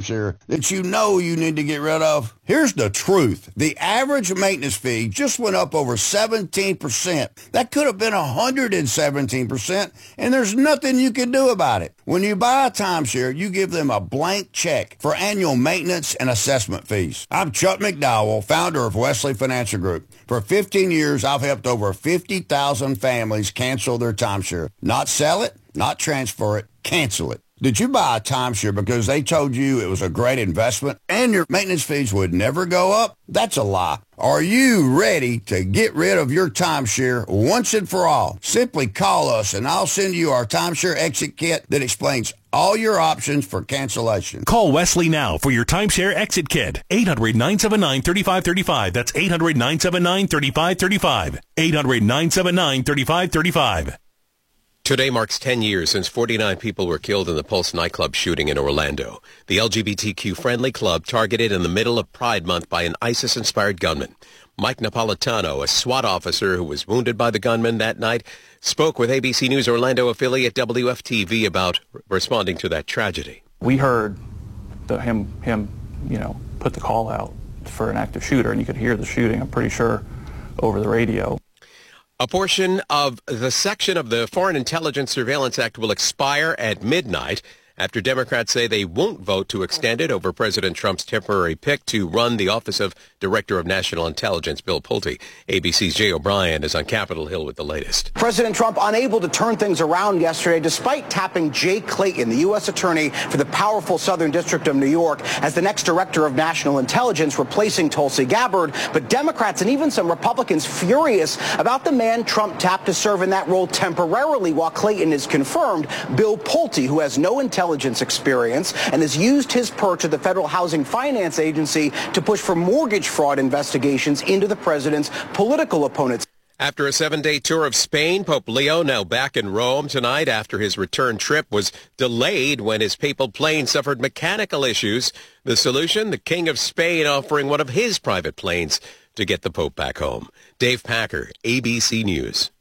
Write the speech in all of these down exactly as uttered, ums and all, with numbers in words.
timeshare that you know you need to get rid of? Here's the truth. The average maintenance fee just went up over seventeen percent. That could have been one hundred seventeen percent, and there's nothing you can do about it. When you buy a timeshare, you give them a blank check for annual maintenance and assessment fees. I'm Chuck McDowell, founder of Wesley Financial Group. For fifteen years, I've helped over fifty thousand families cancel their timeshare. Not sell it, not transfer it, cancel it. Did you buy a timeshare because they told you it was a great investment and your maintenance fees would never go up? That's a lie. Are you ready to get rid of your timeshare once and for all? Simply call us and I'll send you our timeshare exit kit that explains all your options for cancellation. Call Wesley now for your timeshare exit kit. eight hundred, nine seven nine, three five three five. That's eight hundred, nine seven nine, three five three five. eight hundred, nine seven nine, three five three five. Today marks ten years since forty-nine people were killed in the Pulse nightclub shooting in Orlando. The L G B T Q-friendly club targeted in the middle of Pride Month by an ISIS-inspired gunman. Mike Napolitano, a SWAT officer who was wounded by the gunman that night, spoke with A B C News Orlando affiliate W F T V about responding to that tragedy. We heard the, him, him, you know, put the call out for an active shooter, and you could hear the shooting, I'm pretty sure, over the radio. A portion of the section of the Foreign Intelligence Surveillance Act will expire at midnight after Democrats say they won't vote to extend it over President Trump's temporary pick to run the Office of Director of National Intelligence, Bill Pulte. A B C's Jay O'Brien is on Capitol Hill with the latest. President Trump unable to turn things around yesterday despite tapping Jay Clayton, the U S attorney for the powerful Southern District of New York, as the next Director of National Intelligence, replacing Tulsi Gabbard. But Democrats and even some Republicans furious about the man Trump tapped to serve in that role temporarily while Clayton is confirmed, Bill Pulte, who has no intelligence experience and has used his perch at the Federal Housing Finance Agency to push for mortgage fraud investigations into the president's political opponents. After a seven-day tour of Spain, Pope Leo now back in Rome tonight after his return trip was delayed when his papal plane suffered mechanical issues. The solution, the King of Spain offering one of his private planes to get the Pope back home. Dave Packer, A B C News.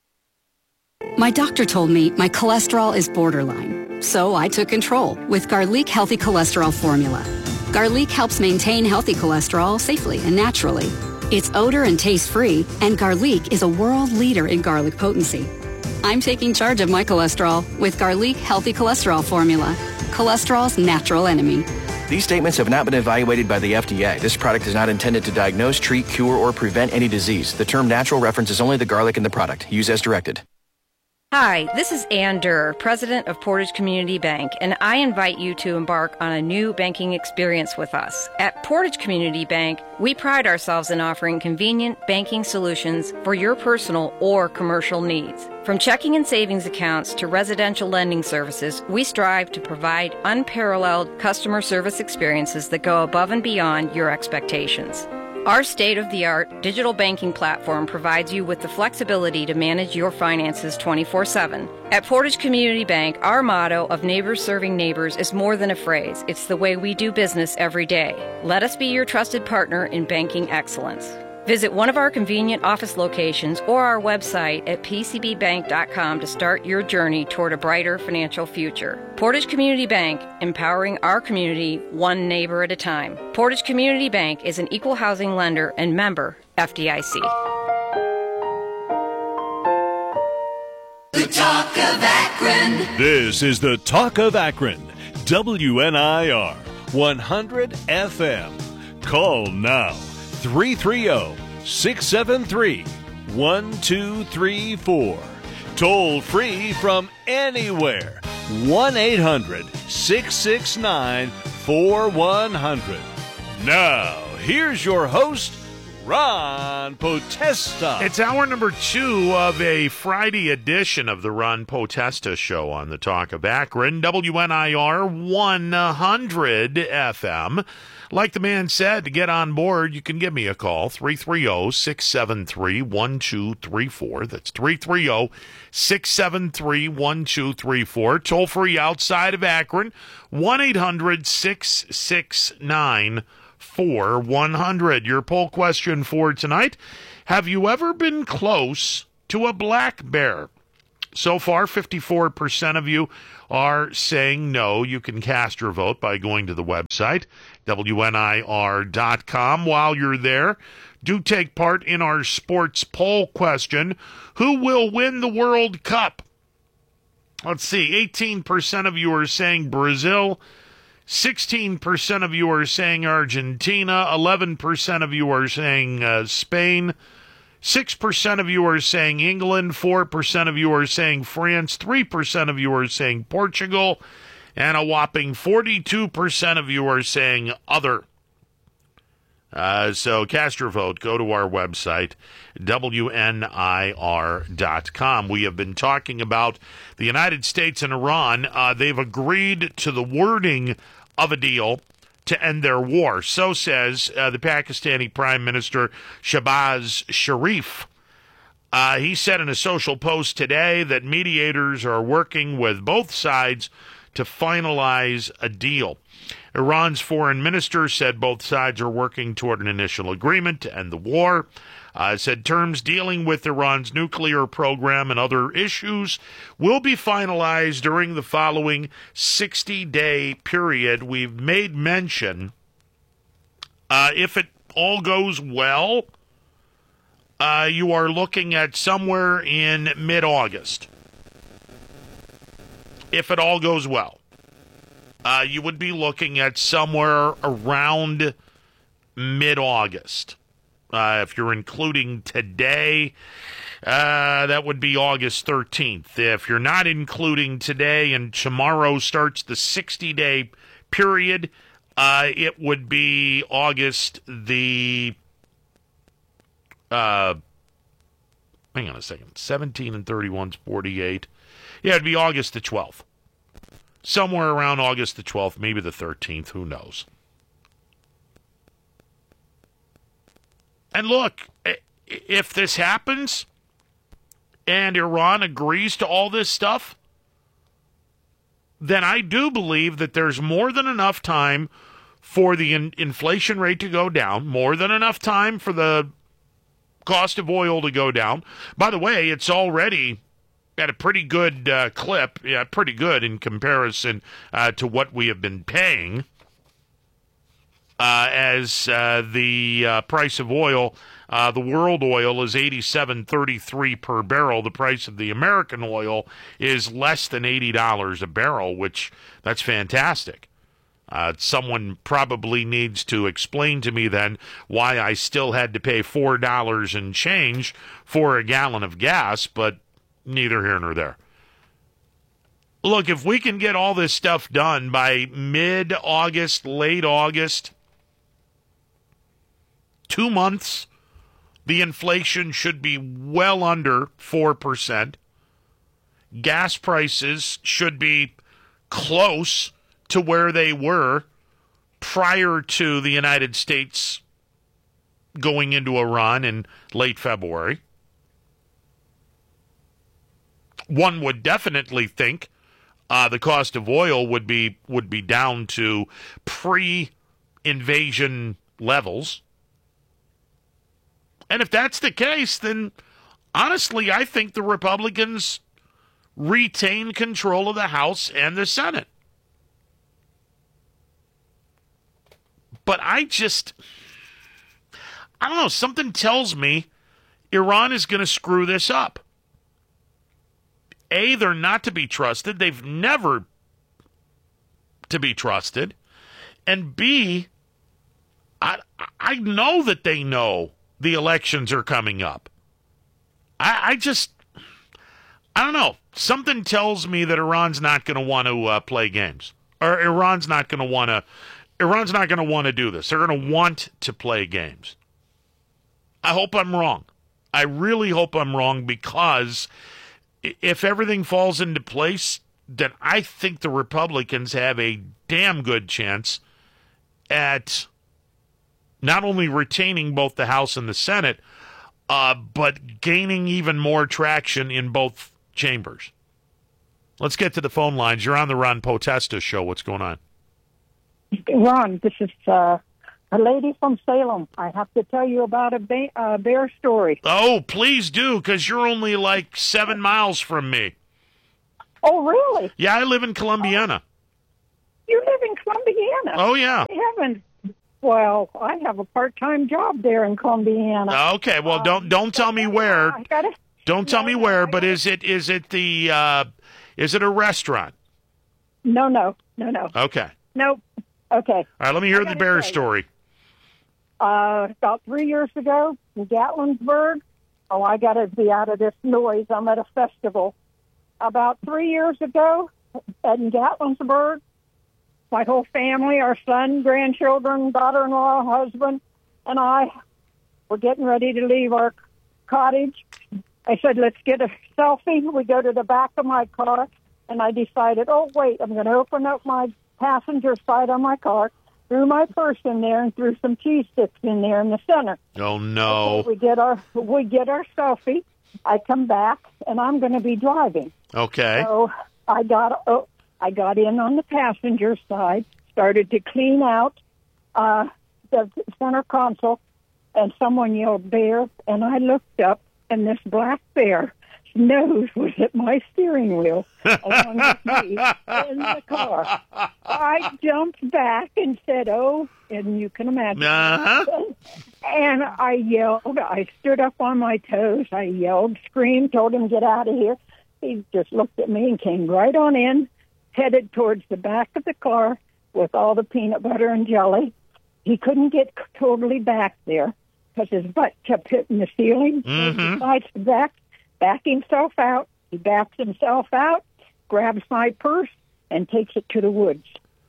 My doctor told me my cholesterol is borderline, so I took control with Garlic Healthy Cholesterol Formula. Garlic helps maintain healthy cholesterol safely and naturally. It's odor and taste-free, and Garlic is a world leader in garlic potency. I'm taking charge of my cholesterol with Garlic Healthy Cholesterol Formula, cholesterol's natural enemy. These statements have not been evaluated by the F D A. This product is not intended to diagnose, treat, cure, or prevent any disease. The term natural references only the garlic in the product. Use as directed. Hi, this is Ann Durr, president of Portage Community Bank, and I invite you to embark on a new banking experience with us. At Portage Community Bank, we pride ourselves in offering convenient banking solutions for your personal or commercial needs. From checking and savings accounts to residential lending services, we strive to provide unparalleled customer service experiences that go above and beyond your expectations. Our state-of-the-art digital banking platform provides you with the flexibility to manage your finances twenty-four seven. At Portage Community Bank, our motto of neighbors serving neighbors is more than a phrase. It's the way we do business every day. Let us be your trusted partner in banking excellence. Visit one of our convenient office locations or our website at p c b bank dot com to start your journey toward a brighter financial future. Portage Community Bank, empowering our community one neighbor at a time. Portage Community Bank is an equal housing lender and member F D I C. The Talk of Akron. This is the Talk of Akron. W N I R one hundred F M. Call now. three three zero, six seven three, one two three four. Toll free from anywhere. one eight hundred, six six nine, four one zero zero. Now, here's your host, Ron Potesta. It's hour number two of a Friday edition of the Ron Potesta Show on the Talk of Akron, W N I R one hundred F M. Like the man said, to get on board, you can give me a call, three three zero, six seven three, one two three four. That's three three zero, six seven three, one two three four. Toll free outside of Akron, one eight hundred, six six nine, four one zero zero. Your poll question for tonight, have you ever been close to a black bear? So far, fifty-four percent of you are saying no. You can cast your vote by going to the website, W N I R dot com. While you're there, do take part in our sports poll question. Who will win the World Cup? Let's see, eighteen percent of you are saying Brazil. sixteen percent of you are saying Argentina. eleven percent of you are saying uh, Spain. six percent of you are saying England, four percent of you are saying France, three percent of you are saying Portugal, and a whopping forty-two percent of you are saying other. Uh, so cast your vote. Go to our website, W N I R dot com. We have been talking about the United States and Iran. Uh, they've agreed to the wording of a deal to end their war. So says uh, the Pakistani Prime Minister Shahbaz Sharif. Uh, he said in a social post today that mediators are working with both sides to finalize a deal. Iran's foreign minister said both sides are working toward an initial agreement to end the war. Uh, said terms dealing with Iran's nuclear program and other issues will be finalized during the following sixty-day period. We've made mention, uh, if it all goes well, uh, you are looking at somewhere in mid-August. If it all goes well. Uh, you would be looking at somewhere around mid-August. Uh, if you're including today, uh, that would be August thirteenth. If you're not including today and tomorrow starts the sixty-day period, uh, it would be August the, uh, hang on a second, seventeen and thirty-one is forty-eight. Yeah, it'd be August the twelfth. Somewhere around August the twelfth, maybe the thirteenth, who knows. And look, if this happens and Iran agrees to all this stuff, then I do believe that there's more than enough time for the in- inflation rate to go down, more than enough time for the cost of oil to go down. By the way, it's already at a pretty good uh, clip, yeah, pretty good in comparison uh, to what we have been paying. Uh, as uh, the uh, price of oil, uh, the world oil is eighty-seven thirty-three per barrel. The price of the American oil is less than eighty dollars a barrel, which that's fantastic. Uh, someone probably needs to explain to me then why I still had to pay four dollars and change for a gallon of gas, but neither here nor there. Look, if we can get all this stuff done by mid-August, late August, two months, the inflation should be well under four percent. Gas prices should be close to where they were prior to the United States going into Iran in late February. One would definitely think uh, the cost of oil would be would be down to pre-invasion levels. And if that's the case, then honestly, I think the Republicans retain control of the House and the Senate. But I just, I don't know, something tells me Iran is going to screw this up. A, they're not to be trusted. They've never to be trusted. And B, I, I know that they know the elections are coming up. I, I just, I don't know. Something tells me that Iran's not going to want to uh, play games. Or Iran's not going to want to, Iran's not going to want to do this. They're going to want to play games. I hope I'm wrong. I really hope I'm wrong, because if everything falls into place, then I think the Republicans have a damn good chance at not only retaining both the House and the Senate, uh, but gaining even more traction in both chambers. Let's get to the phone lines. You're on the Ron Potesta Show. What's going on? Ron, this is uh, A lady from Salem. I have to tell you about a ba- uh, bear story. Oh, please do, because you're only like seven miles from me. Oh, really? Yeah, I live in Columbiana. You live in Columbiana? Oh, yeah. Heavens. Well, I have a part-time job there in Columbiana. Okay, well, don't don't tell me where. I gotta, Don't tell no, me where, but is it is it the uh, is it a restaurant? No, no, no, no. Okay. Nope. Okay. All right, let me hear I the gotta bear tell you. story. Uh, about three years ago in Gatlinburg. Oh, I got to be out of this noise. I'm at a festival. About three years ago in Gatlinburg, my whole family, our son, grandchildren, daughter-in-law, husband, and I were getting ready to leave our cottage. I said, let's get a selfie. We go to the back of my car, and I decided, oh, wait, I'm going to open up my passenger side of my car, threw my purse in there, and threw some cheese sticks in there in the center. Oh, no. We get our we get our selfie. I come back, and I'm going to be driving. Okay. So I got oh, I got in on the passenger side, started to clean out uh, the center console, and someone yelled bear, and I looked up, and this black bear's nose was at my steering wheel along with me in the car. I jumped back and said, oh, and you can imagine. Uh-huh. And I yelled. I stood up on my toes. I yelled, screamed, told him, get out of here. He just looked at me and came right on in, headed towards the back of the car with all the peanut butter and jelly. He couldn't get totally back there because his butt kept hitting the ceiling. Mm-hmm. He decides to back, back himself out. He backs himself out, grabs my purse, and takes it to the woods.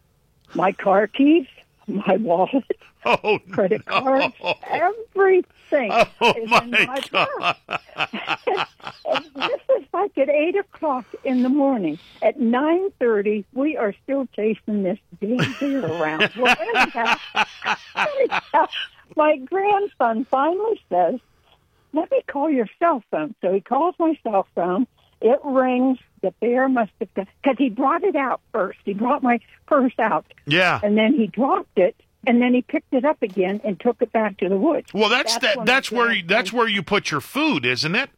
My car keys, my wallet, oh, credit no. cards, everything Oh, is my in my God. purse. And this is like at eight o'clock in the morning. At nine thirty, we are still chasing this damn deer around. Well, anyhow, anyhow, my grandson finally says, let me call your cell phone. So he calls my cell phone. It rings. The bear must have got, because he brought it out first. He brought my purse out. Yeah. And then he dropped it, and then he picked it up again and took it back to the woods. Well, that's That's that. when That's I where got you, that's where you put your food, isn't it?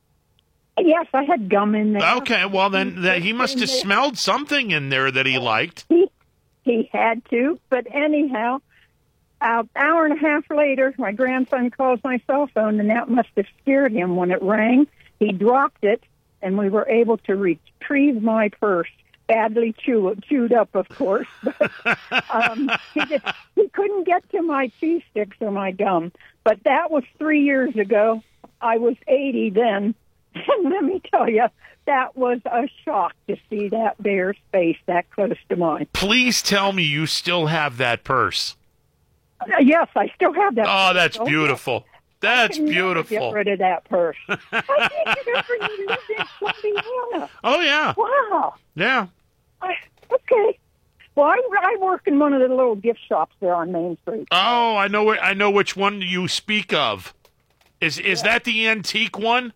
Yes, I had gum in there. Okay. Well, then that, he must have smelled something in there that he liked. He, he had to, but anyhow, an hour and a half later, my grandson calls my cell phone, and that must have scared him when it rang. He dropped it, and we were able to retrieve my purse, badly chew, chewed up, of course. But um, he, just, he couldn't get to my cheese sticks or my gum. But that was three years ago. I was eighty then. And let me tell you, that was a shock to see that bear's face that close to mine. Please tell me you still have that purse. Uh, yes, I still have that. Oh, purse. that's Oh, beautiful. That's I can never beautiful. Get rid of that purse. I think it ever you lived in Columbiana. Oh, yeah. Wow. Yeah. I, okay. Well, I, I work in one of the little gift shops there on Main Street. Oh, I know. I know which one you speak of. Is is that the antique one?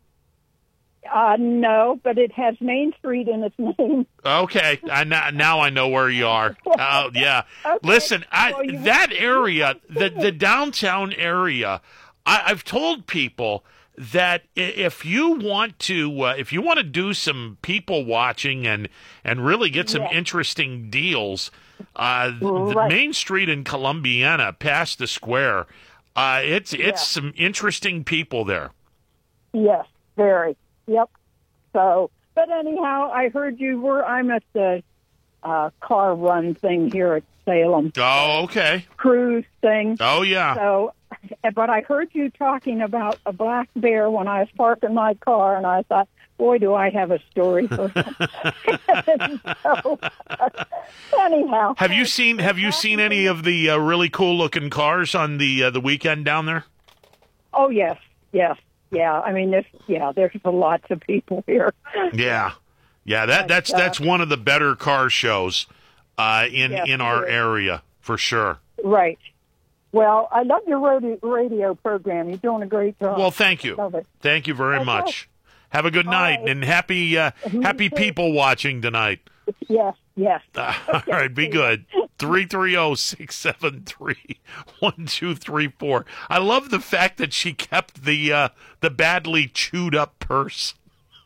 Uh, no, but it has Main Street in its name. Okay, I now, now I know where you are. Oh, yeah. Okay. Listen, I, Well, you- that area, the the downtown area, I, I've told people that i- if you want to, uh, if you want to do some people watching and and really get some Yeah. interesting deals, uh, the Right. Main Street in Columbiana, past the square, uh, it's it's Yeah. some interesting people there. Yes, very. Yep. So, but anyhow, I heard you were. I'm at the uh, car run thing here at Salem. Oh, okay. Cruise thing. Oh, yeah. So, but I heard you talking about a black bear when I was parking my car, and I thought, boy, do I have a story for him. So, anyhow, Have you seen Have you seen any of the uh, really cool looking cars on the uh, the weekend down there? oh yes, yes, yeah. I mean, there's yeah, there's lots of people here. Yeah, yeah. That that's uh, that's one of the better car shows uh, in Yes, in our it is. area for sure. Right. Well, I love your radio, radio program. You're doing a great job. Well, thank you, Love it. thank you very Okay. much. Have a good All night right. and happy uh, You happy too. people watching tonight. Yes, yes. All right, be good. three three zero, six seven three, one two three four. I love the fact that she kept the uh, the badly chewed up purse.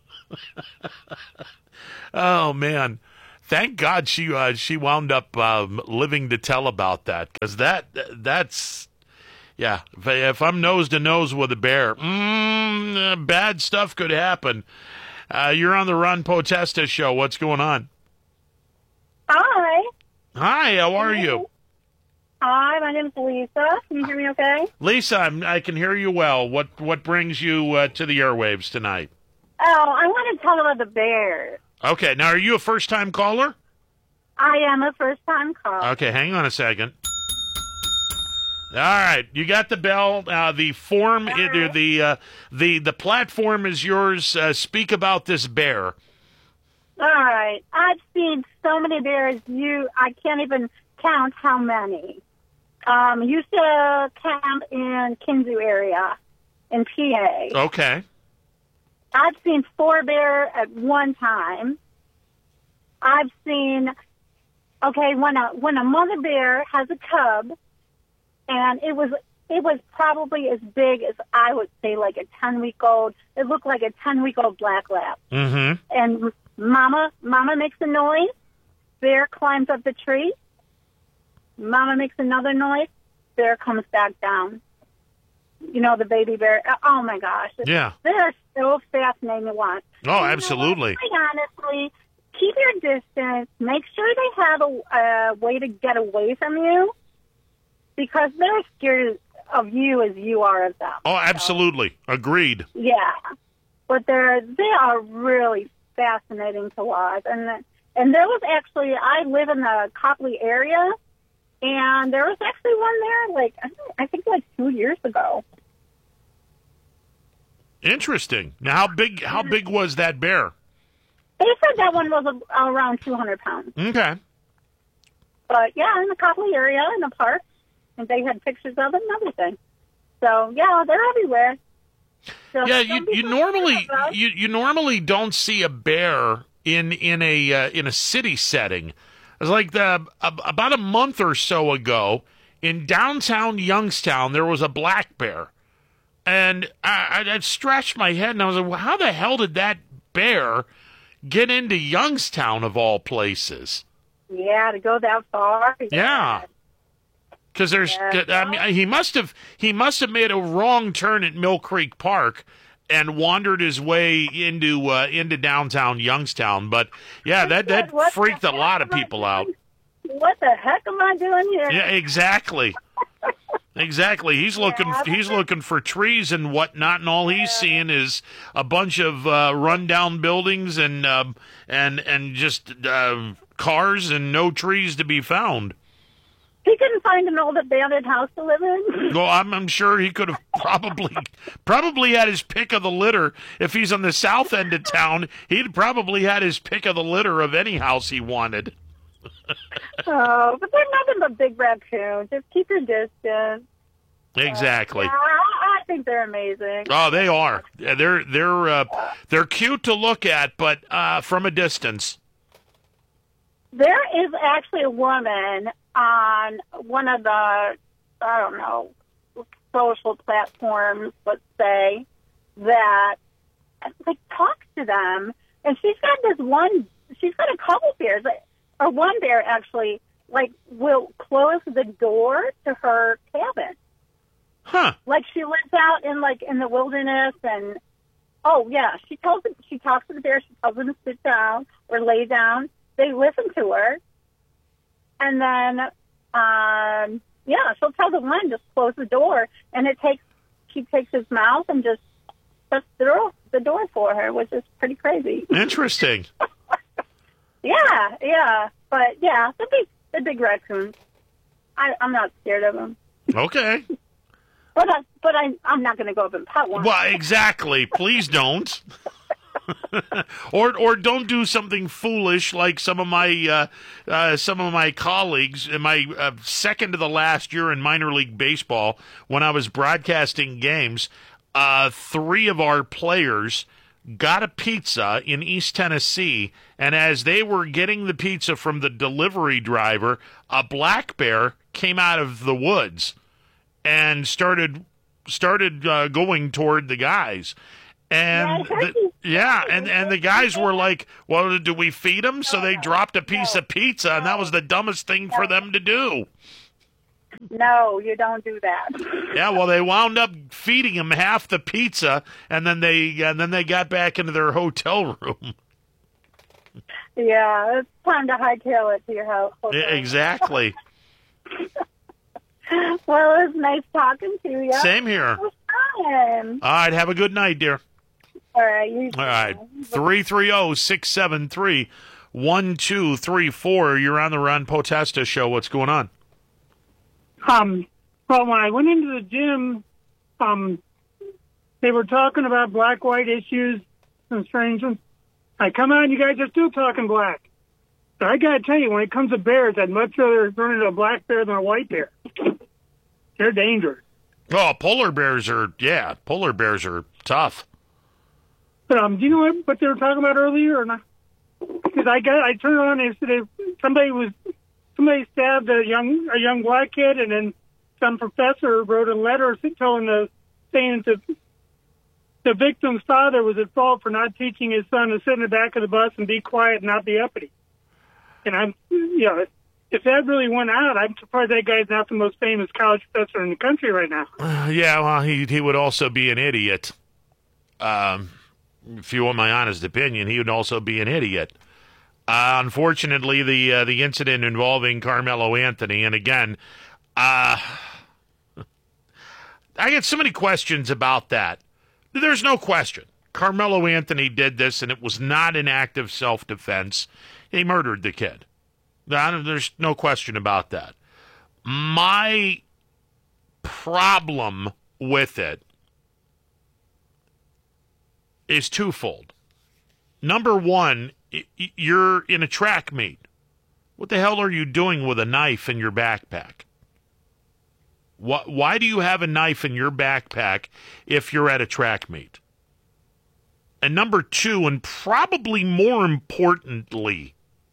Oh, man. Thank God she uh, she wound up um, living to tell about that, because that that's yeah. If, I, if I'm nose to nose with a bear, mm, uh, bad stuff could happen. Uh, you're on the Ron Potesta show. What's going on? Hi. Hi. How are you? Hi. My name's Lisa. Can you hear me? Okay. Lisa, I'm, I can hear you well. What what brings you uh, to the airwaves tonight? Oh, I want to tell about the bears. Okay, now are you a first-time caller? I am a first-time caller. Okay, hang on a second. All right, you got the bell. Uh, the form, Right. it, the uh, the the platform is yours. Uh, speak about this bear. All right. I've seen so many bears. You, I can't even count how many. Um, used to camp in Kinzu area in P A. Okay. I've seen four bear at one time. I've seen, okay, when a when a mother bear has a cub, and it was it was probably as big as, I would say, like a ten week old. It looked like a ten week old black lab. Mm-hmm. And mama mama makes a noise. Bear climbs up the tree. Mama makes another noise. Bear comes back down. You know, the baby bear. Oh, my gosh. Yeah. They're so fascinating to watch. Oh, absolutely. You know what? Quite honestly, keep your distance. Make sure they have a, a way to get away from you, because they're scared of you as you are of them. Oh, absolutely. Agreed. Yeah. But they're, they are really fascinating to watch. And, and there was actually, I live in the Copley area, and there was actually one there, like, I think, I think like two years ago. Interesting. Now, how big? How big was that bear? They said that one was a, around two hundred pounds. Okay. But, yeah, in the Copley area, in the park, and they had pictures of it and everything. So, yeah, they're everywhere. So Yeah, don't you be you so normally scared of us. you, you normally don't see a bear in in a uh, in a city setting. It was like the about a month or so ago in downtown Youngstown, there was a black bear, and I, I, I scratched my head and I was like, well, how the hell did that bear get into Youngstown of all places? Yeah, to go that far. Yeah. Because there's, Yeah. I mean, he must have he must have made a wrong turn at Mill Creek Park and wandered his way into uh, into downtown Youngstown. But yeah, that that What the freaked a heck lot of am I people out. doing? What the heck am I doing here? Yeah, exactly, exactly. He's looking Yeah. he's looking for trees and whatnot, and all he's seeing is a bunch of uh, rundown buildings and um, and and just uh, cars and no trees to be found. He couldn't find an old abandoned house to live in. Well, I'm, I'm sure he could have probably probably had his pick of the litter. If he's on the south end of town, he'd probably had his pick of the litter of any house he wanted. Oh, but they're nothing but big raccoons. Just keep your distance. Exactly. Yeah, I, I think they're amazing. Oh, they are. Yeah, They're they're uh, they're cute to look at, but uh, from a distance. There is actually a woman on one of the, I don't know, social platforms, let's say, that like talks to them, and she's got this one. She's got a couple bears, or one bear actually, like will close the door to her cabin. Huh. Like she lives out in like in the wilderness, and oh yeah, she tells them, she talks to the bear. She tells them to sit down or lay down. They listen to her, and then um, yeah, she'll tell the one just close the door, and it takes she takes his mouth and just shuts the door the door for her, which is pretty crazy. Interesting. Yeah, yeah, but yeah, the big the big raccoons. I, I'm not scared of them. Okay. But I, but I, I'm not going to go up and pet one. Well, exactly. Please don't. or or don't do something foolish like some of my uh, uh, some of my colleagues in my uh, second to the last year in minor league baseball when I was broadcasting games. Uh, three of our players got a pizza in East Tennessee, and as they were getting the pizza from the delivery driver, a black bear came out of the woods and started started uh, going toward the guys. And the, yeah, and, and the guys were like, well, do we feed them? So they dropped a piece of pizza, and that was the dumbest thing for them to do. No, you don't do that. Yeah, well, they wound up feeding him half the pizza, and then they and then they got back into their hotel room. Yeah, it's time to hightail it to your house. Okay. Exactly. Well, it was nice talking to you. Same here. It was fun. All right, have a good night, dear. All right, you too. All right, three three zero, six seven three, one two three four. You're on the Ron Potesta Show. What's going on? Um, well, when I went into the gym, um, they were talking about black-white issues and strange ones. I come out and you guys are still talking black. But I got to tell you, when it comes to bears, I'd much rather run into a black bear than a white bear. They're dangerous. Oh, polar bears are, yeah, polar bears are tough. But um, do you know what, what they were talking about earlier or not? Because I got, I turned on and said somebody was, somebody stabbed a young, a young black kid, and then some professor wrote a letter telling the, saying that the, the victim's father was at fault for not teaching his son to sit in the back of the bus and be quiet and not be uppity. And I'm, you know, if that really went out, I'm surprised that guy's not the most famous college professor in the country right now. Uh, yeah, well, he he would also be an idiot. Um, if you want my honest opinion, he would also be an idiot. Uh, unfortunately, the uh, the incident involving Carmelo Anthony, and again, uh, I get so many questions about that. There's no question. Carmelo Anthony did this, and it was not an act of self-defense. He murdered the kid. There's no question about that. My problem with it is twofold. Number one, you're in a track meet. What the hell are you doing with a knife in your backpack? Why do you have a knife in your backpack if you're at a track meet? And number two, and probably more importantly,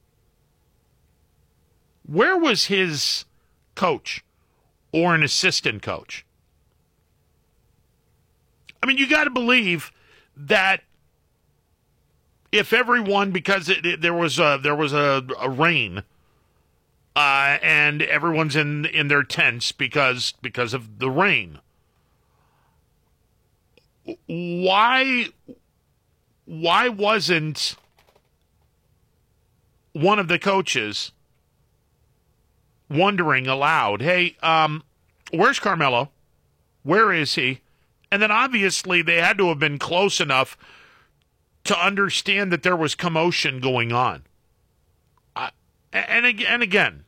where was his coach or an assistant coach? I mean, you got to believe that if everyone, because it, it, there was a, there was a, a rain, uh, and everyone's in in their tents because because of the rain. Why why wasn't one of the coaches wondering aloud, hey, um, where's Carmelo? Where is he? And then obviously they had to have been close enough to understand that there was commotion going on. Uh, and, and again,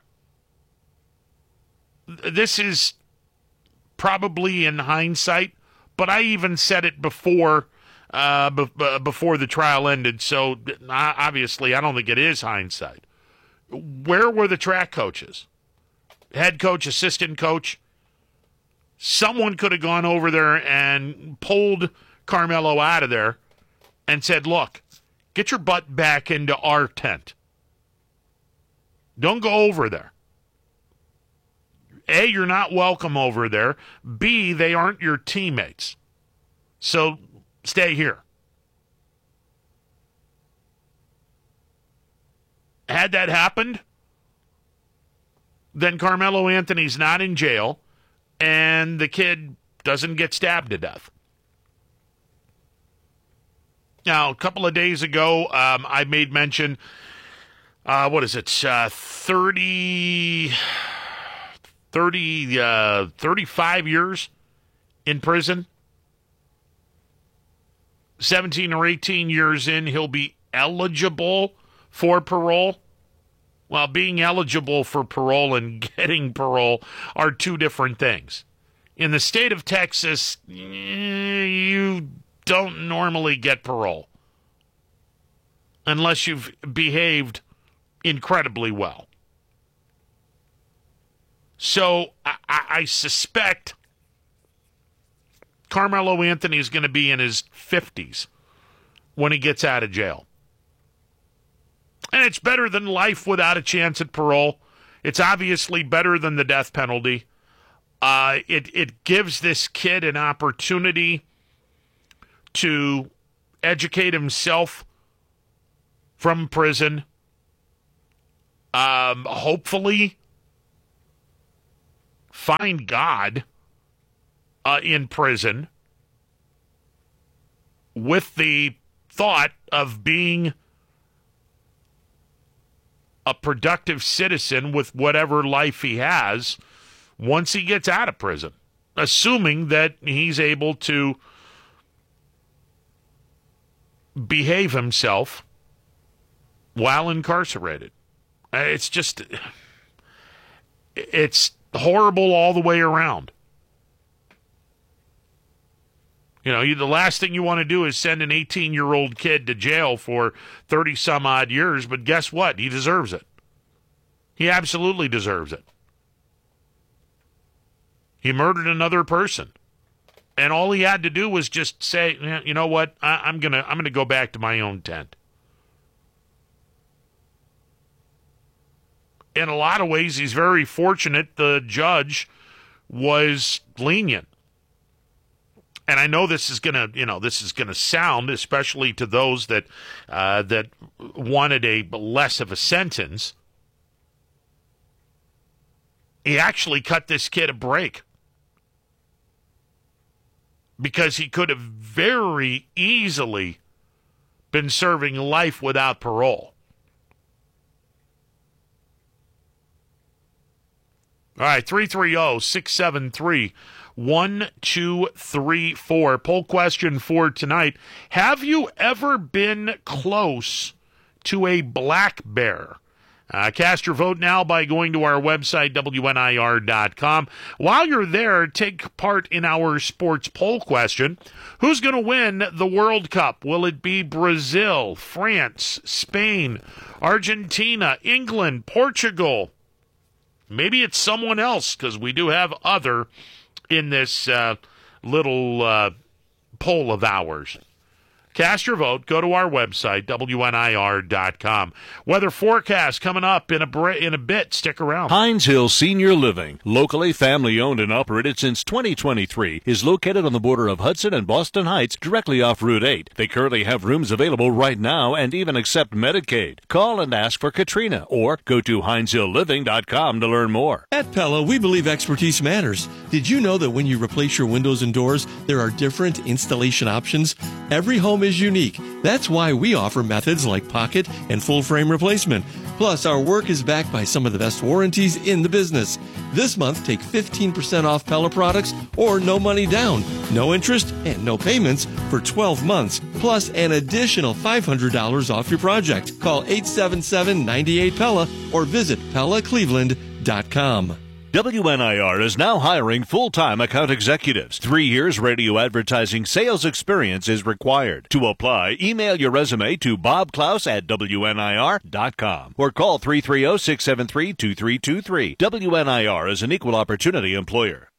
this is probably in hindsight, but I even said it before uh, b- b- before the trial ended, so obviously I don't think it is hindsight. Where were the track coaches? Head coach, assistant coach? Someone could have gone over there and pulled Carmelo out of there and said, look, get your butt back into our tent. Don't go over there. A, you're not welcome over there. B, they aren't your teammates. So stay here. Had that happened, then Carmelo Anthony's not in jail, and the kid doesn't get stabbed to death. Now, a couple of days ago, um, I made mention, uh, what is it, uh, thirty, thirty, uh, thirty-five years in prison? seventeen or eighteen years in, he'll be eligible for parole. Well, being eligible for parole and getting parole are two different things. In the state of Texas, you don't normally get parole unless you've behaved incredibly well. So I, I suspect Carmelo Anthony is going to be in his fifties when he gets out of jail. And it's better than life without a chance at parole. It's obviously better than the death penalty. Uh, it, it gives this kid an opportunity to educate himself from prison. Um, hopefully find God uh, in prison with the thought of being a productive citizen with whatever life he has once he gets out of prison, assuming that he's able to behave himself while incarcerated. It's just, it's horrible all the way around. You know, you, the last thing you want to do is send an eighteen-year-old kid to jail for thirty-some-odd years, but guess what? He deserves it. He absolutely deserves it. He murdered another person. And all he had to do was just say, you know what, I, I'm gonna I'm gonna go back to my own tent. In a lot of ways, he's very fortunate the judge was lenient. And I know this is gonna, you know, this is gonna sound, especially to those that uh, that wanted a less of a sentence. He actually cut this kid a break because he could have very easily been serving life without parole. All right, three three zero, six seven three, one two three four. Poll question for tonight. Have you ever been close to a black bear? Uh, cast your vote now by going to our website, W N I R dot com. While you're there, take part in our sports poll question. Who's going to win the World Cup? Will it be Brazil, France, Spain, Argentina, England, Portugal? Maybe it's someone else, because we do have other in this uh, little uh, poll of ours. Cast your vote. Go to our website, W N I R dot com. Weather forecast coming up in a bra- in a bit. Stick around. Hines Hill Senior Living, locally family-owned and operated since twenty twenty-three, is located on the border of Hudson and Boston Heights, directly off Route eight. They currently have rooms available right now and even accept Medicaid. Call and ask for Katrina or go to Hines Hill Living dot com to learn more. At Pella, we believe expertise matters. Did you know that when you replace your windows and doors, there are different installation options? Every home is unique. That's why we offer methods like pocket and full frame replacement. Plus, our work is backed by some of the best warranties in the business. This month, take fifteen percent off Pella products or no money down, no interest, and no payments for twelve months, plus an additional five hundred dollars off your project. Call eight seven seven, nine eight, Pella or visit Pella Cleveland dot com. W N I R is now hiring full-time account executives. Three years radio advertising sales experience is required. To apply, email your resume to Bob Klaus at W N I R dot com or call three three zero, six seven three, two three two three. W N I R is an equal opportunity employer.